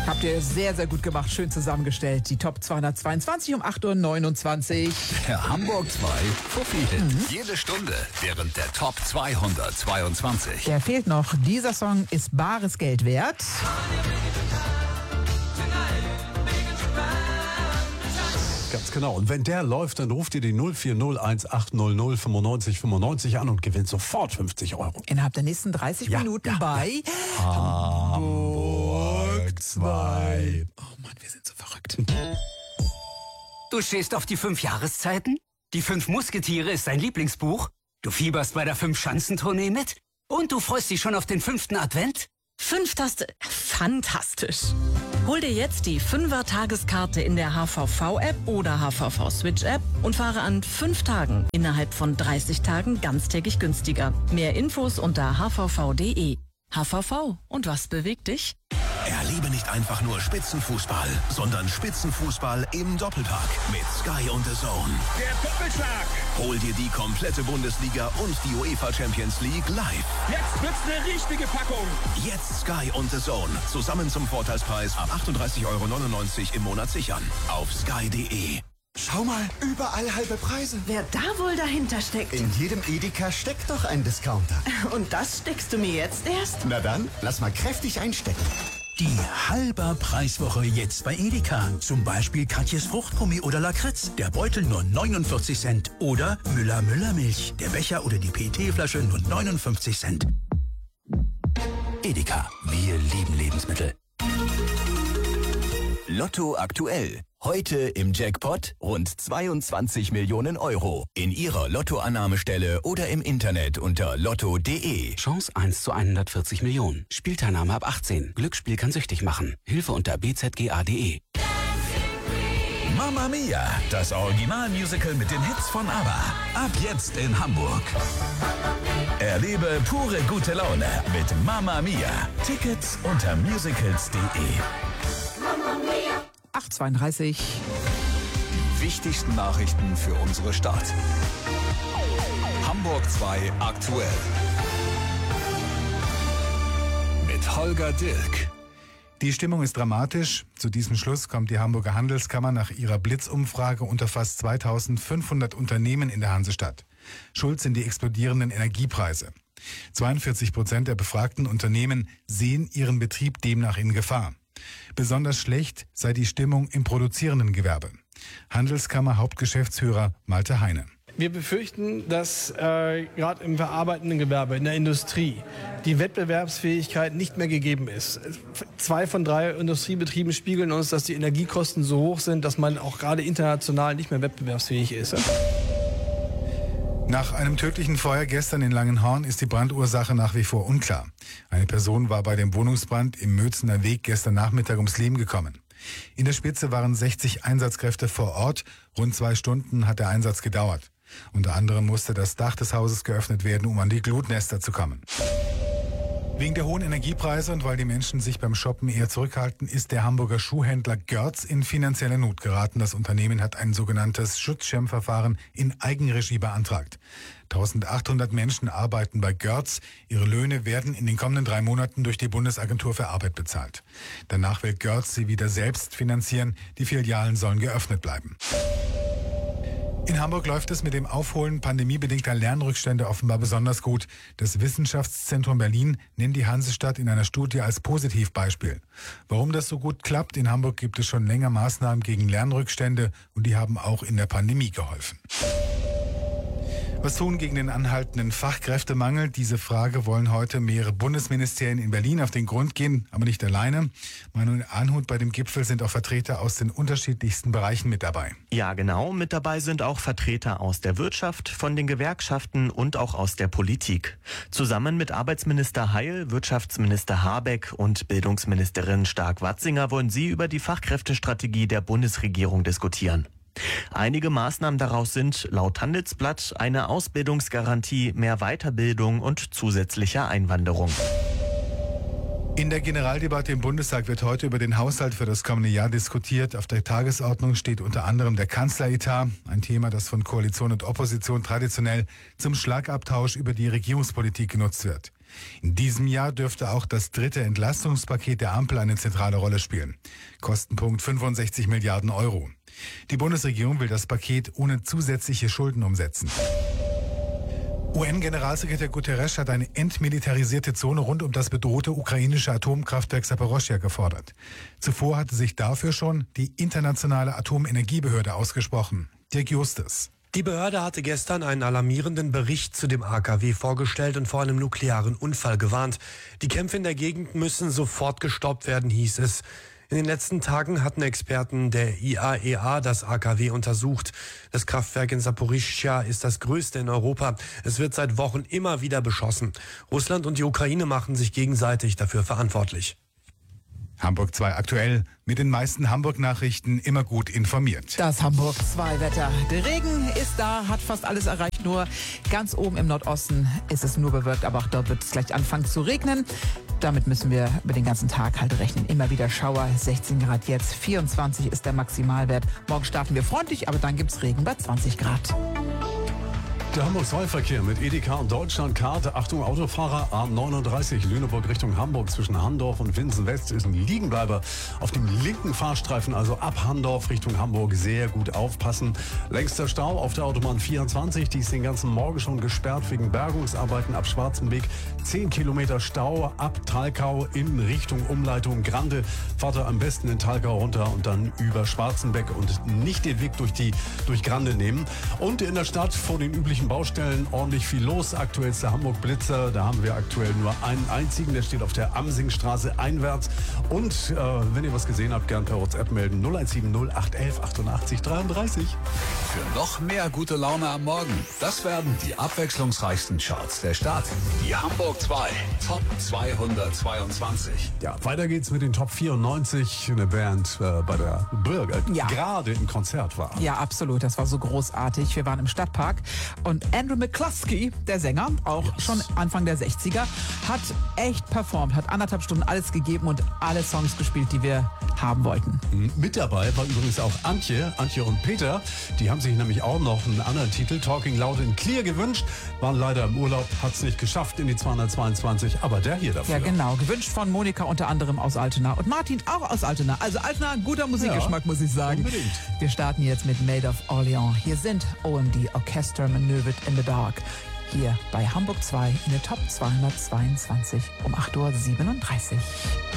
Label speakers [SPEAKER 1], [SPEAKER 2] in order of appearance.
[SPEAKER 1] Habt ihr sehr, sehr gut gemacht, schön zusammengestellt. Die Top 222 um 8.29 Uhr.
[SPEAKER 2] Der Hamburg 2 Fuffi-Hit. Jede Stunde während der Top 222.
[SPEAKER 1] Der fehlt noch. Dieser Song ist bares Geld wert.
[SPEAKER 3] Ganz genau. Und wenn der läuft, dann ruft ihr die 040 1800 95 95 an und gewinnt sofort 50 Euro.
[SPEAKER 1] Innerhalb der nächsten 30 Minuten bei
[SPEAKER 3] Hamburg 2.
[SPEAKER 1] Oh Mann, wir sind so verrückt.
[SPEAKER 4] Du stehst auf die 5 Jahreszeiten? Die 5 Musketiere ist dein Lieblingsbuch? Du fieberst bei der 5-Schanzentournee mit? Und du freust dich schon auf den 5. Advent?
[SPEAKER 5] 5 fantastisch. Hol dir jetzt die 5er-Tageskarte in der HVV-App oder HVV-Switch-App und fahre an 5 Tagen innerhalb von 30 Tagen ganztägig günstiger. Mehr Infos unter hvv.de. HVV. Und was bewegt dich?
[SPEAKER 6] Erlebe nicht einfach nur Spitzenfußball, sondern Spitzenfußball im Doppelpack mit Sky und The Zone.
[SPEAKER 7] Der Doppelschlag!
[SPEAKER 6] Hol dir die komplette Bundesliga und die UEFA Champions League live.
[SPEAKER 7] Jetzt wird's eine richtige Packung.
[SPEAKER 6] Jetzt Sky und The Zone. Zusammen zum Vorteilspreis ab 38,99 € im Monat sichern. Auf sky.de.
[SPEAKER 8] Schau mal, überall halbe Preise.
[SPEAKER 9] Wer da wohl dahinter steckt?
[SPEAKER 8] In jedem Edeka steckt doch ein Discounter.
[SPEAKER 9] Und das steckst du mir jetzt erst?
[SPEAKER 8] Na dann, lass mal kräftig einstecken.
[SPEAKER 10] Die halber Preiswoche jetzt bei Edeka. Zum Beispiel Katjes Fruchtgummi oder Lakritz. Der Beutel nur 49 Cent. Oder Müller-Milch. Der Becher oder die PET-Flasche nur 59 Cent.
[SPEAKER 2] Edeka, wir lieben Lebensmittel. Lotto aktuell. Heute im Jackpot rund 22 Millionen Euro. In Ihrer Lottoannahmestelle oder im Internet unter lotto.de.
[SPEAKER 4] Chance 1 zu 140 Millionen. Spielteilnahme ab 18. Glücksspiel kann süchtig machen. Hilfe unter bzga.de.
[SPEAKER 2] Mamma Mia, das Originalmusical mit den Hits von ABBA. Ab jetzt in Hamburg. Erlebe pure gute Laune mit Mamma Mia. Tickets unter musicals.de.
[SPEAKER 1] 8.32 Uhr.
[SPEAKER 2] Die wichtigsten Nachrichten für unsere Stadt. Hamburg 2 aktuell. Mit Holger Dilk.
[SPEAKER 11] Die Stimmung ist dramatisch. Zu diesem Schluss kommt die Hamburger Handelskammer nach ihrer Blitzumfrage unter fast 2500 Unternehmen in der Hansestadt. Schuld sind die explodierenden Energiepreise. 42% der befragten Unternehmen sehen ihren Betrieb demnach in Gefahr. Besonders schlecht sei die Stimmung im produzierenden Gewerbe. Handelskammer Hauptgeschäftsführer Malte Heine.
[SPEAKER 12] Wir befürchten, dass gerade im verarbeitenden Gewerbe, in der Industrie, die Wettbewerbsfähigkeit nicht mehr gegeben ist. 2 von 3 Industriebetrieben spiegeln uns, dass die Energiekosten so hoch sind, dass man auch gerade international nicht mehr wettbewerbsfähig ist.
[SPEAKER 11] Nach einem tödlichen Feuer gestern in Langenhorn ist die Brandursache nach wie vor unklar. Eine Person war bei dem Wohnungsbrand im Mözener Weg gestern Nachmittag ums Leben gekommen. In der Spitze waren 60 Einsatzkräfte vor Ort. Rund 2 Stunden hat der Einsatz gedauert. Unter anderem musste das Dach des Hauses geöffnet werden, um an die Glutnester zu kommen. Wegen der hohen Energiepreise und weil die Menschen sich beim Shoppen eher zurückhalten, ist der Hamburger Schuhhändler Görz in finanzielle Not geraten. Das Unternehmen hat ein sogenanntes Schutzschirmverfahren in Eigenregie beantragt. 1800 Menschen arbeiten bei Görz. Ihre Löhne werden in den kommenden 3 Monaten durch die Bundesagentur für Arbeit bezahlt. Danach will Görz sie wieder selbst finanzieren. Die Filialen sollen geöffnet bleiben. In Hamburg läuft es mit dem Aufholen pandemiebedingter Lernrückstände offenbar besonders gut. Das Wissenschaftszentrum Berlin nennt die Hansestadt in einer Studie als Positivbeispiel. Warum das so gut klappt? In Hamburg gibt es schon länger Maßnahmen gegen Lernrückstände und die haben auch in der Pandemie geholfen. Was tun gegen den anhaltenden Fachkräftemangel? Diese Frage wollen heute mehrere Bundesministerien in Berlin auf den Grund gehen, aber nicht alleine. Manuel Arnhuth, bei dem Gipfel sind auch Vertreter aus den unterschiedlichsten Bereichen mit dabei.
[SPEAKER 13] Ja, genau. Mit dabei sind auch Vertreter aus der Wirtschaft, von den Gewerkschaften und auch aus der Politik. Zusammen mit Arbeitsminister Heil, Wirtschaftsminister Habeck und Bildungsministerin Stark-Watzinger wollen sie über die Fachkräftestrategie der Bundesregierung diskutieren. Einige Maßnahmen daraus sind laut Handelsblatt eine Ausbildungsgarantie, mehr Weiterbildung und zusätzliche Einwanderung.
[SPEAKER 11] In der Generaldebatte im Bundestag wird heute über den Haushalt für das kommende Jahr diskutiert. Auf der Tagesordnung steht unter anderem der Kanzleretat, ein Thema, das von Koalition und Opposition traditionell zum Schlagabtausch über die Regierungspolitik genutzt wird. In diesem Jahr dürfte auch das dritte Entlastungspaket der Ampel eine zentrale Rolle spielen. Kostenpunkt 65 Milliarden Euro. Die Bundesregierung will das Paket ohne zusätzliche Schulden umsetzen. UN-Generalsekretär Guterres hat eine entmilitarisierte Zone rund um das bedrohte ukrainische Atomkraftwerk Saporoschschja gefordert. Zuvor hatte sich dafür schon die Internationale Atomenergiebehörde ausgesprochen. Dirk Justus.
[SPEAKER 14] Die Behörde hatte gestern einen alarmierenden Bericht zu dem AKW vorgestellt und vor einem nuklearen Unfall gewarnt. Die Kämpfe in der Gegend müssen sofort gestoppt werden, hieß es. In den letzten Tagen hatten Experten der IAEA das AKW untersucht. Das Kraftwerk in Saporischschja ist das größte in Europa. Es wird seit Wochen immer wieder beschossen. Russland und die Ukraine machen sich gegenseitig dafür verantwortlich.
[SPEAKER 11] Hamburg 2 aktuell, mit den meisten Hamburg-Nachrichten immer gut informiert.
[SPEAKER 1] Das Hamburg 2 Wetter. Der Regen ist da, hat fast alles erreicht, nur ganz oben im Nordosten ist es nur bewölkt, aber auch dort wird es gleich anfangen zu regnen. Damit müssen wir über den ganzen Tag halt rechnen. Immer wieder Schauer, 16 Grad jetzt, 24 ist der Maximalwert. Morgen starten wir freundlich, aber dann gibt's Regen bei 20 Grad.
[SPEAKER 3] Der Hamburg-2-Verkehr mit Edeka und Deutschlandkarte. Achtung, Autofahrer, A39 Lüneburg Richtung Hamburg zwischen Handorf und Winsen-West ist ein Liegenbleiber auf dem linken Fahrstreifen, also ab Handorf Richtung Hamburg. Sehr gut aufpassen. Längster Stau auf der Autobahn 24, die ist den ganzen Morgen schon gesperrt wegen Bergungsarbeiten ab Schwarzenbeek. 10 Kilometer Stau ab Thalkau in Richtung Umleitung Grande. Fahrt ihr am besten in Thalkau runter und dann über Schwarzenbeck und nicht den Weg durch Grande nehmen. Und in der Stadt vor den üblichen Baustellen ordentlich viel los. Aktuell ist der Hamburg Blitzer. Da haben wir aktuell nur einen einzigen. Der steht auf der Amsingstraße einwärts. Und wenn ihr was gesehen habt, gern per WhatsApp melden. 0170 811 88 33.
[SPEAKER 2] Für noch mehr gute Laune am Morgen. Das werden die abwechslungsreichsten Charts der Stadt. Die Hamburg 2 Top 222.
[SPEAKER 3] Ja, weiter geht's mit den Top 94. Eine Band bei der Bürger gerade im Konzert war.
[SPEAKER 1] Ja, absolut. Das war so großartig. Wir waren im Stadtpark und Andrew McCluskey, der Sänger, auch schon Anfang der 60er, hat echt performt, hat 1,5 Stunden alles gegeben und alle Songs gespielt, die wir haben wollten.
[SPEAKER 3] Mit dabei war übrigens auch Antje und Peter. Die haben sich nämlich auch noch einen anderen Titel, Talking Loud and Clear, gewünscht. Waren leider im Urlaub, hat es nicht geschafft in die 222, aber der hier dafür.
[SPEAKER 1] Ja, genau. Gewünscht von Monika unter anderem aus Altena und Martin auch aus Altena. Also Altena, guter Musikgeschmack, muss ich sagen.
[SPEAKER 3] Unbedingt.
[SPEAKER 1] Wir starten jetzt mit Maid of Orleans. Hier sind OMD Orchestra Maneuvered in the Dark. Hier bei Hamburg 2 in der Top 222 um 8:37 Uhr.